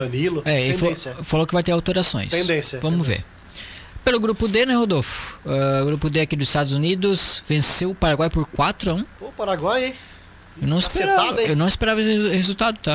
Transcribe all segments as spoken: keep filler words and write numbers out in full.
Danilo. É, ele falou, falou que vai ter alterações. Tendência. Vamos tendência. ver. Pelo grupo D, né, Rodolfo? Uh, o grupo D aqui dos Estados Unidos venceu o Paraguai por quatro a um. Pô, Paraguai, hein? Eu não esperava, Acertado, hein? eu não esperava esse resultado, tá?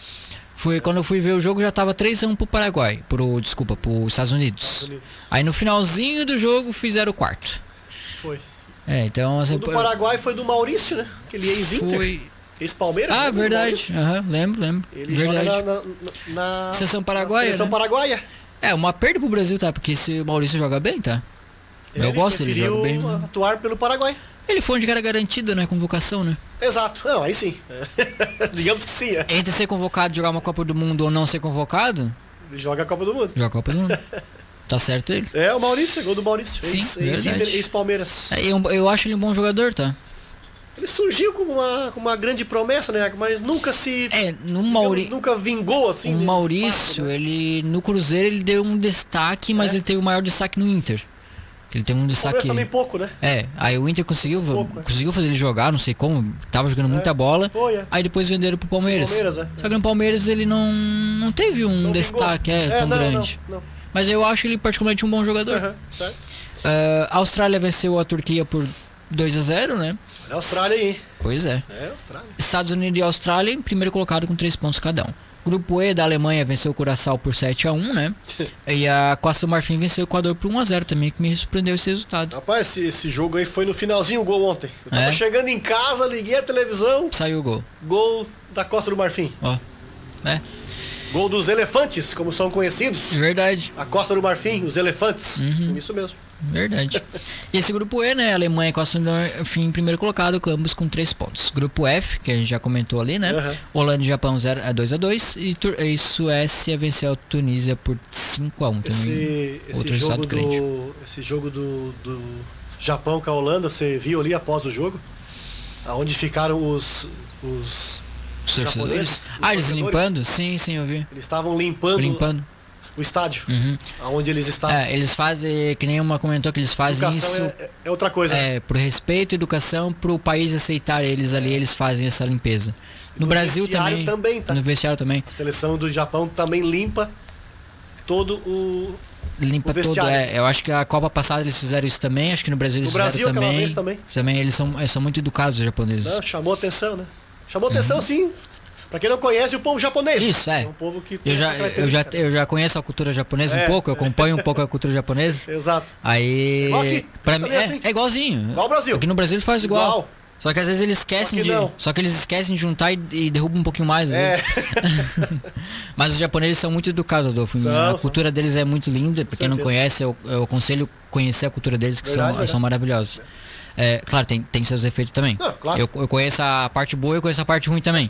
Foi quando eu fui ver o jogo, já tava três a um pro Paraguai, pro, desculpa, pro Estados Unidos. Estados Unidos. Aí no finalzinho do jogo fizeram o quarto. Foi. É, então assim, O do Paraguai foi do Maurício, né? Aquele ex-Inter. foi... Ex-Palmeiras. Ah, né? verdade. Aham, lembro, lembro. Ele verdade. joga na, na, na Seleção paraguaia, na seleção né? paraguaia. É, uma perda pro Brasil, tá? Porque esse Maurício joga bem, tá? Eu Ele gosto, ele joga bem. preferiu atuar pelo Paraguai. Ele foi onde era garantido, né? Convocação, né? Exato. Não, aí sim. Digamos que sim. É. Entre ser convocado e jogar uma Copa do Mundo ou não ser convocado, Ele joga a Copa do Mundo. joga a Copa do Mundo. Tá certo ele. É, o Maurício, é gol do Maurício. Sim, ex, verdade. ex, ex-Palmeiras. É, eu, eu acho ele um bom jogador, tá? Ele surgiu como uma, como uma grande promessa, né? Mas nunca se... É, no digamos, Mauri... nunca vingou, assim. o de Maurício, fato, né? ele no Cruzeiro ele deu um destaque, mas É. ele teve o maior destaque no Inter. Ele tem um O destaque. Palmeiras também pouco, né? É, aí o Inter conseguiu, Pouco, é. conseguiu fazer ele jogar, não sei como, tava jogando muita É, bola. foi, é. Aí depois venderam pro Palmeiras. Palmeiras, é. Só que no Palmeiras ele não, não teve um Não destaque vingou. é, tão não, grande. Não, não. Mas eu acho ele particularmente um bom jogador. Aham, certo. Uh, a Austrália venceu a Turquia por dois a zero, né? É a Austrália aí. Pois é. É a Austrália. Estados Unidos e Austrália em primeiro colocado com três pontos cada um. Grupo E da Alemanha venceu o Curaçao por sete a um, né? E a Costa do Marfim venceu o Equador por um a zero também, que me surpreendeu esse resultado. Rapaz, esse, esse jogo aí foi no finalzinho o gol ontem. Eu tava É? chegando em casa, liguei a televisão, Saiu o gol. gol da Costa do Marfim. Ó. É, Gol dos elefantes, como são conhecidos. verdade. A Costa do Marfim, os elefantes. Uhum. Isso mesmo. Verdade. E esse grupo E, né? Alemanha e Costa do Marfim em primeiro colocado, ambos com três pontos. Grupo F, que a gente já comentou ali, né? Uhum. Holanda e Japão dois a dois e, Tur- e Suécia venceu a Tunísia por cinco a um também. Esse, esse outro jogo resultado grande. do esse jogo do, do Japão com a Holanda, você viu ali após o jogo? Aonde ficaram os os Os torcedores? japoneses, os Ah, eles torcedores? limpando? Sim, sim, eu vi. Eles estavam limpando, Limpando. o estádio, Uhum. aonde eles estavam. É, eles fazem, que nem uma comentou que eles fazem Educação isso é, é outra coisa. é, por respeito e educação, pro país aceitar eles ali, eles fazem essa limpeza. No, No Brasil vestiário também. também, tá? No vestiário também. A seleção do Japão também limpa todo o Limpa O todo. vestiário. É, eu acho que a Copa passada eles fizeram isso também, acho que no Brasil eles No Brasil, fizeram aquela também. vez também. Também eles são, eles são muito educados, os japoneses. Não, chamou atenção, né? Chamou atenção, sim. Pra quem não conhece, o povo japonês. Isso, é. É um povo que tem Eu já, essa eu, já, característica. eu já conheço a cultura japonesa É. um pouco, eu acompanho um pouco a cultura japonesa. Exato. Aí. Igual aqui, pra mim, também é, assim. é igualzinho. Igual ao Brasil. Aqui no Brasil eles fazem igual. Igual. Só que às vezes eles esquecem Só que de. não. Só que eles esquecem de juntar e, e derrubam um pouquinho mais. às É. vezes. Mas os japoneses são muito educados, Adolfo. São, a cultura deles é muito linda. Pra quem não certeza. conhece, eu, eu aconselho conhecer a cultura deles, que Verdade, são, verdade. são maravilhosos. É, claro, tem, tem seus efeitos também. Não, claro. eu, eu conheço a parte boa e eu conheço a parte ruim também.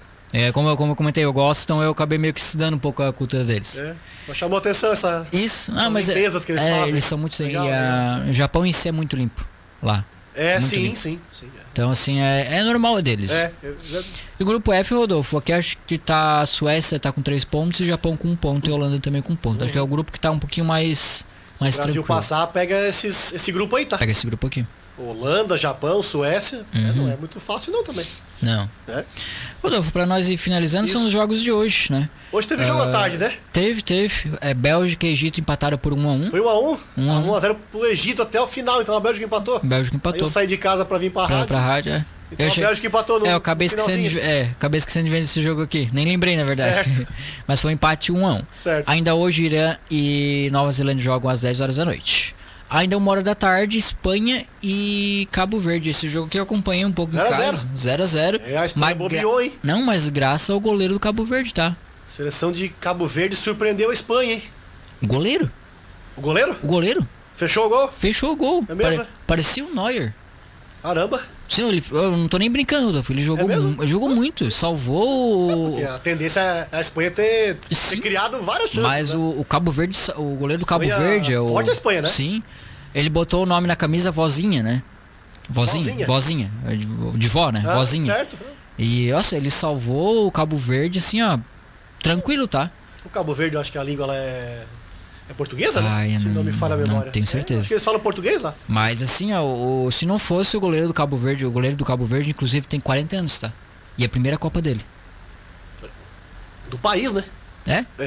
É, como, eu, como eu comentei, eu gosto, então eu acabei meio que estudando um pouco a cultura deles. É. Mas chamou atenção essa. Isso, ah, Essas mas é, limpezas que eles é, fazem. eles são muito. Legal, e a, o Japão em si é muito limpo lá. É, Muito sim, limpo. sim, sim. Então, assim, é, é normal deles. É. É, eu- E o grupo F, Rodolfo, aqui acho que tá a Suécia tá com três pontos e o Japão com um ponto e a Holanda também com um ponto. Acho que é o grupo que tá um pouquinho mais, mais Se o Brasil tranquilo. passar, pega esses, esse grupo aí, tá? Pega esse grupo aqui. Holanda, Japão, Suécia. É, Uhum. não é muito fácil não também. Não. É. Rodolfo, pra nós ir finalizando, são Isso. os jogos de hoje, né? Hoje teve jogo Ah, à tarde, né? Teve, teve. É, Bélgica e Egito empataram por um a um. Foi um a um. um a um. um a zero pro Egito até o final, então a Bélgica empatou. Bélgica Aí empatou. eu saí de casa pra vir pra Pra, rádio. pra rádio, é. Então Eu a che- Bélgica empatou no, É, eu acabei no esquecendo, finalzinho. de, é, acabei esquecendo de ver esse jogo aqui. Nem lembrei, na verdade. Certo. Mas foi um empate um a um. Certo. Ainda hoje, Irã e Nova Zelândia jogam às dez horas da noite. Ainda uma hora da tarde, Espanha e Cabo Verde. Esse jogo que eu acompanhei um pouco em zero a casa. zero a zero. É, a Espanha bobeou, hein? Não, mas graças ao goleiro do Cabo Verde, tá? Seleção de Cabo Verde surpreendeu a Espanha, hein? O goleiro? O goleiro? O goleiro Fechou o gol? fechou o gol. É mesmo, Pare- é? Parecia o Neuer. Caramba. Sim, ele, eu não tô nem brincando, Rodolfo. Ele jogou, É mesmo? mu- ele jogou muito. Salvou. Porque a tendência é a Espanha ter, ter Sim. criado várias chances. Mas né? o, o Cabo Verde, o goleiro do Cabo Espanha- Verde é o. forte a Espanha, né? Sim. Ele botou o nome na camisa Vozinha, né? Vozinha, Vozinha. Vozinha. É De, de vó, né? Ah, Vozinha. Certo. E, nossa, ele salvou o Cabo Verde, assim, ó. Tranquilo, tá? O Cabo Verde, eu acho que a língua ela é, é portuguesa, Ai, né? Se eu não me falha a não memória. tenho É, certeza. acho que eles falam português lá. Mas, assim, ó, o, se não fosse o goleiro do Cabo Verde, o goleiro do Cabo Verde, inclusive, tem quarenta anos, tá? E é a primeira Copa dele. Do país, né? É?